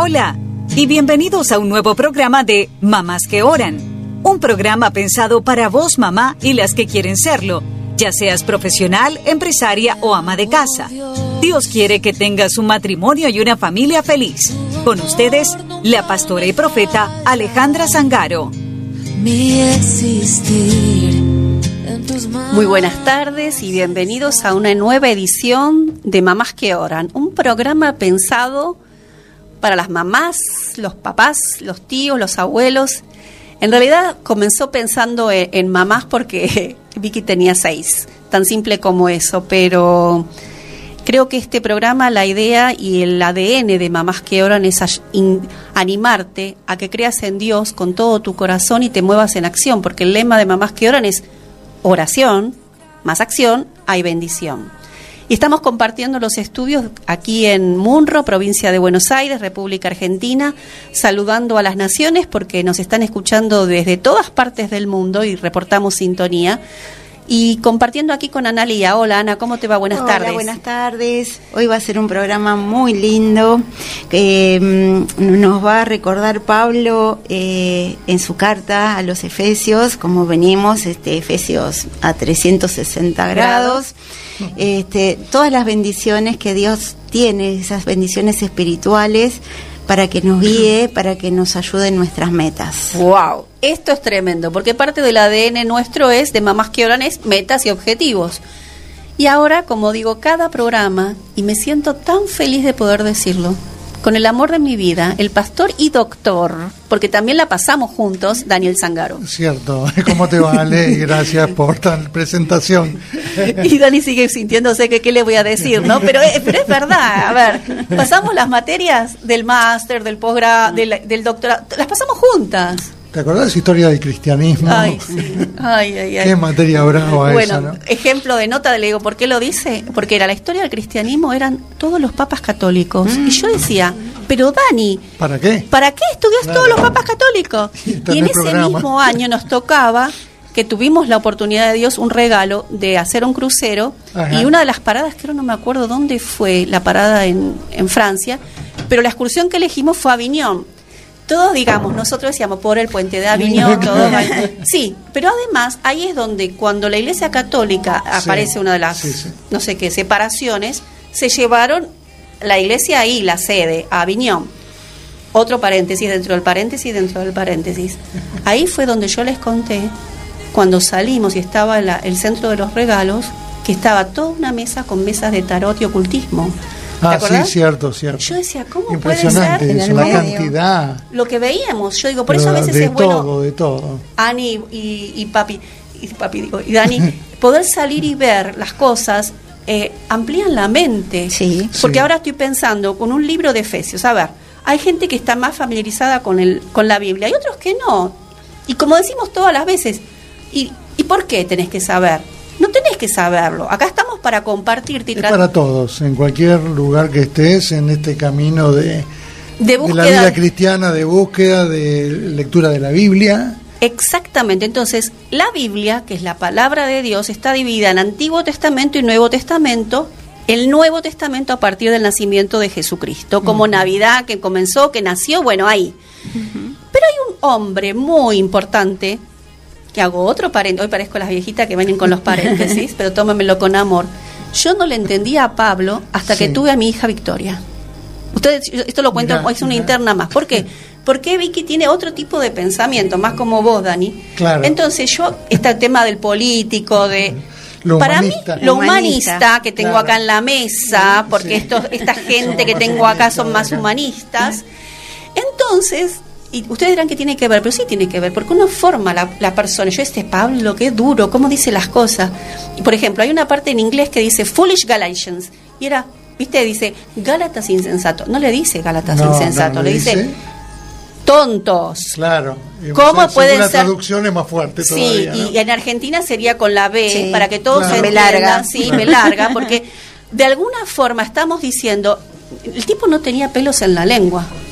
Hola y bienvenidos a un nuevo programa de Mamás que Oran. Un programa pensado para vos, mamá, y las que quieren serlo, ya seas profesional, empresaria o ama de casa. Dios quiere que tengas un matrimonio y una familia feliz. Con ustedes, la pastora y profeta Alejandra Zangaro. Muy buenas tardes y bienvenidos a una nueva edición de Mamás que Oran, un programa pensado para las mamás, los papás, los tíos, los abuelos. En realidad comenzó pensando en mamás porque Vicky tenía 6, tan simple como eso, pero creo que este programa, la idea y el ADN de Mamás que Oran es animarte a que creas en Dios con todo tu corazón y te muevas en acción, porque el lema de Mamás que Oran es oración, más acción, hay bendición. Y estamos compartiendo los estudios aquí en Munro, provincia de Buenos Aires, República Argentina, saludando a las naciones porque nos están escuchando desde todas partes del mundo y reportamos sintonía. Y compartiendo aquí con Analía. Hola Ana, ¿cómo te va? Buenas tardes. Hola, buenas tardes. Hoy va a ser un programa muy lindo que nos va a recordar Pablo en su carta a los Efesios, como venimos, Efesios a 360 grados. Todas las bendiciones que Dios tiene, esas bendiciones espirituales, para que nos guíe, para que nos ayude en nuestras metas. ¡Wow! Esto es tremendo, porque parte del ADN nuestro es de Mamás que Oran, es metas y objetivos. Y ahora, como digo, cada programa, y me siento tan feliz de poder decirlo, con el amor de mi vida, el pastor y doctor, porque también la pasamos juntos, Daniel Zangaro. Cierto, ¿cómo te va, Ale? Gracias por tal presentación. Y Dani sigue sintiéndose que qué le voy a decir, ¿no? Pero es verdad, a ver, pasamos las materias del máster, del posgrado, del doctorado, las pasamos juntas. ¿Te acordás de esa historia del cristianismo? Ay, sí. Ay. Qué materia brava esa, ¿no? Bueno, ejemplo de nota, le digo, ¿por qué lo dice? Porque era la historia del cristianismo, eran todos los papas católicos. Y yo decía, pero Dani, ¿para qué? ¿Para qué estudias todos los papas católicos? Y en ese mismo año nos tocaba que tuvimos la oportunidad de Dios, un regalo de hacer un crucero. Ajá. Y una de las paradas, creo, no me acuerdo dónde fue la parada en Francia, pero la excursión que elegimos fue a Aviñón. Todos, digamos, nosotros decíamos por el puente de Aviñón, todo. Sí, pero además ahí es donde cuando la Iglesia Católica aparece una de las, no sé qué, separaciones, se llevaron la iglesia ahí, la sede, a Aviñón. Otro paréntesis dentro del paréntesis, dentro del paréntesis. Ahí fue donde yo les conté, cuando salimos y estaba el centro de los regalos, que estaba toda una mesa con mesas de tarot y ocultismo. Sí, cierto. Yo decía, ¿cómo impresionante puede ser eso, la cantidad? Lo que veíamos, yo digo, por eso a veces es bueno. De todo. Ani y papi, y Dani, poder salir y ver las cosas, amplían la mente. Sí. Porque ahora estoy pensando con un libro de Efesios, a ver, hay gente que está más familiarizada con la Biblia, hay otros que no. Y como decimos todas las veces, ¿y por qué tenés que saber? No tenés que saberlo. Acá estamos para compartirte. Es para todos, en cualquier lugar que estés, en este camino de la vida cristiana, de búsqueda, de lectura de la Biblia. Exactamente. Entonces, la Biblia, que es la palabra de Dios, está dividida en Antiguo Testamento y Nuevo Testamento. El Nuevo Testamento a partir del nacimiento de Jesucristo, como Navidad, que comenzó, que nació, bueno, ahí. Pero hay un hombre muy importante, que hago otro paréntesis, hoy parezco las viejitas que vienen con los paréntesis, pero tómamelo con amor. Yo no le entendía a Pablo hasta que tuve a mi hija Victoria. Ustedes, esto lo cuento, es una interna más. ¿Por qué? Porque Vicky tiene otro tipo de pensamiento, más como vos, Dani. Claro. Entonces está el tema del político, para humanista. Mí, lo humanista que tengo acá en la mesa, porque esta gente que tengo acá son más humanistas. Entonces, y ustedes dirán que tiene que ver, pero sí tiene que ver, porque uno forma la persona. Yo Pablo, qué duro, cómo dice las cosas. Y por ejemplo, hay una parte en inglés que dice Foolish Galatians, y dice Gálatas insensatos. No le dice Gálatas insensatos, le dice tontos. Claro. ¿Cómo pueden ser? La traducción es más fuerte todavía, sí, ¿no? y en Argentina sería con la B, sí, para que todos se entiendan. Sí, B larga, porque de alguna forma estamos diciendo, el tipo no tenía pelos en la lengua.